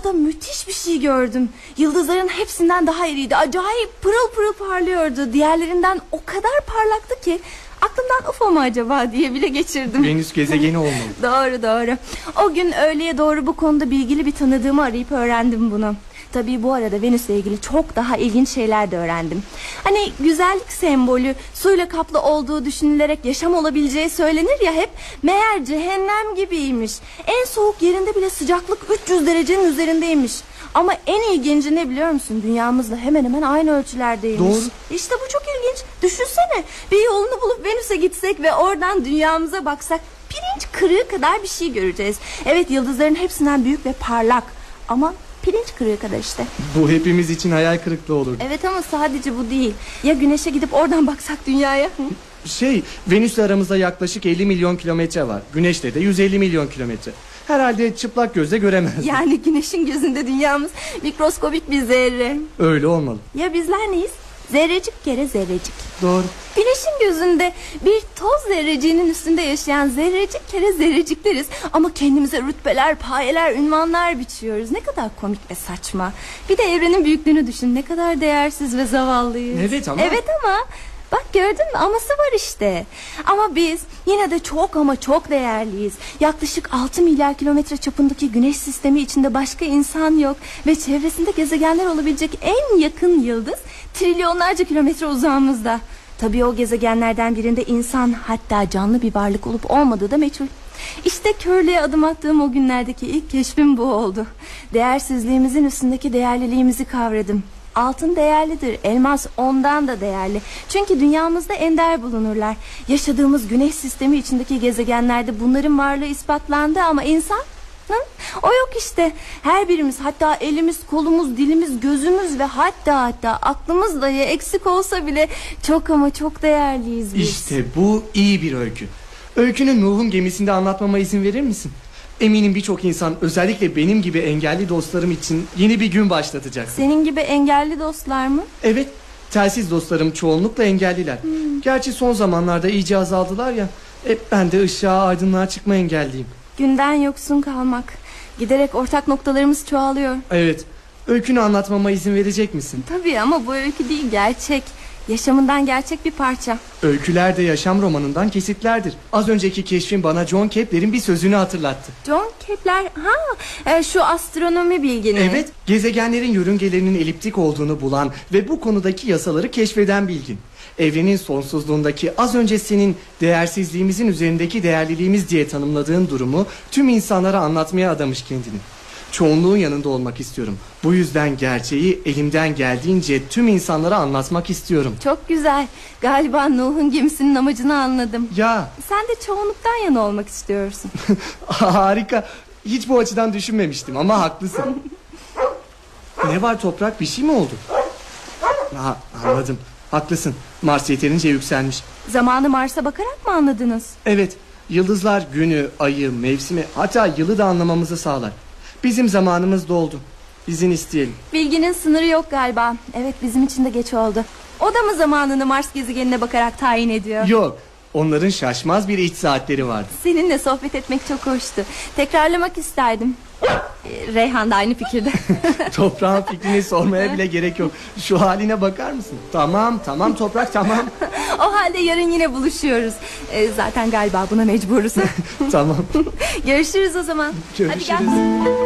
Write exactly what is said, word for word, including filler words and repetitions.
rüyamda müthiş bir şey gördüm. Yıldızların hepsinden daha iriydi. Acayip pırıl pırıl parlıyordu. Diğerlerinden o kadar parlaktı ki aklımdan U F O mu acaba diye bile geçirdim. Venüs gezegeni olmalı. Doğru doğru. O gün öğleye doğru bu konuda bilgili bir tanıdığımı arayıp öğrendim bunu. Tabii bu arada Venüs'le ilgili çok daha ilginç şeyler de öğrendim. Hani güzellik sembolü suyla kaplı olduğu düşünülerek yaşam olabileceği söylenir ya hep. Meğer cehennem gibiymiş. En soğuk yerinde bile sıcaklık üç yüz derecenin üzerindeymiş. Ama en ilginci ne biliyor musun? Dünyamızla hemen hemen aynı ölçülerdeymiş. Doğru. İşte bu çok ilginç. Düşünsene, bir yolunu bulup Venüs'e gitsek ve oradan dünyamıza baksak pirinç kırığı kadar bir şey göreceğiz. Evet, yıldızların hepsinden büyük ve parlak. Ama pirinç kırığı kadar işte. Bu hepimiz için hayal kırıklığı olurdu. Evet ama sadece bu değil. Ya Güneş'e gidip oradan baksak dünyaya? Hı? Şey, Venüs'le aramızda yaklaşık elli milyon kilometre var. Güneş'le de yüz elli milyon kilometre. Herhalde çıplak gözle göremez. Yani Güneş'in gözünde dünyamız mikroskobik bir zerre. Öyle olmalı. Ya bizler neyiz? Zerrecik kere zerrecik. Doğru. Güneşin gözünde bir toz zerreciğinin üstünde yaşayan zerrecik kere zerrecikleriz. Ama kendimize rütbeler, payeler, ünvanlar biçiyoruz. Ne kadar komik ve saçma. Bir de evrenin büyüklüğünü düşün. Ne kadar değersiz ve zavallıyız. Evet ama... Evet ama... Bak gördün mü, aması var işte. Ama biz yine de çok ama çok değerliyiz. Yaklaşık altı milyar kilometre çapındaki güneş sistemi içinde başka insan yok. Ve çevresinde gezegenler olabilecek en yakın yıldız trilyonlarca kilometre uzağımızda. Tabii o gezegenlerden birinde insan, hatta canlı bir varlık olup olmadığı da meçhul. İşte körlüğe adım attığım o günlerdeki ilk keşfim bu oldu. Değersizliğimizin üstündeki değerliliğimizi kavradım. Altın değerlidir, elmas ondan da değerli. Çünkü dünyamızda ender bulunurlar. Yaşadığımız güneş sistemi içindeki gezegenlerde bunların varlığı ispatlandı ama insan... Hı? O yok işte. Her birimiz, hatta elimiz, kolumuz, dilimiz, gözümüz ve hatta hatta aklımız dahi eksik olsa bile çok ama çok değerliyiz biz. İşte bu iyi bir öykü. Öykünü Nuh'un gemisinde anlatmama izin verir misin? Eminim birçok insan, özellikle benim gibi engelli dostlarım için yeni bir gün başlatacak. Senin gibi engelli dostlar mı? Evet, telsiz dostlarım çoğunlukla engelliler. hmm. Gerçi son zamanlarda iyice azaldılar ya. Hep ben de ışığa, aydınlığa çıkma engelliyim. Günden yoksun kalmak. Giderek ortak noktalarımız çoğalıyor. Evet, öykünü anlatmama izin verecek misin? Tabii ama bu öykü değil, gerçek. Yaşamından gerçek bir parça. Öyküler de yaşam romanından kesitlerdir. Az önceki keşfin bana John Kepler'in bir sözünü hatırlattı. John Kepler, ha e, şu astronomi bilgini. Evet, gezegenlerin yörüngelerinin eliptik olduğunu bulan ve bu konudaki yasaları keşfeden bilgin. Evrenin sonsuzluğundaki az önce senin değersizliğimizin üzerindeki değerliliğimiz diye tanımladığın durumu tüm insanlara anlatmaya adamış kendini. Çoğunluğun yanında olmak istiyorum. Bu yüzden gerçeği elimden geldiğince tüm insanlara anlatmak istiyorum. Çok güzel. Galiba Nuh'un gemisinin amacını anladım. Ya. Sen de çoğunluktan yana olmak istiyorsun. Harika. Hiç bu açıdan düşünmemiştim ama haklısın. Ne var Toprak, bir şey mi oldu? Ha, anladım. Haklısın. Mars yeterince yükselmiş. Zamanı Mars'a bakarak mı anladınız? Evet. Yıldızlar günü, ayı, mevsimi, hatta yılı da anlamamızı sağlar. Bizim zamanımız doldu. İzin isteyelim. Bilginin sınırı yok galiba. Evet, bizim için de geç oldu. O da mı zamanını Mars gezegenine bakarak tayin ediyor? Yok. Onların şaşmaz bir iç saatleri vardı. Seninle sohbet etmek çok hoştu. Tekrarlamak isterdim. Reyhan da aynı fikirde. Toprağın fikrini sormaya bile gerek yok. Şu haline bakar mısın? Tamam tamam Toprak, tamam. O halde yarın yine buluşuyoruz. Ee, zaten galiba buna mecburuz. Tamam. Görüşürüz o zaman. Görüşürüz. Hadi gel.